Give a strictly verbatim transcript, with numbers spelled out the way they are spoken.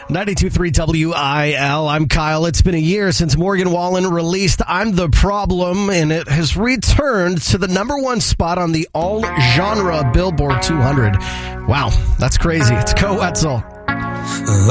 ninety-two point three W I L. I'm Kyle. It's been a year since Morgan Wallen released I'm the Problem, and it has returned to the number one spot on the all-genre Billboard two hundred. Wow, that's crazy. It's Ko Wetzel.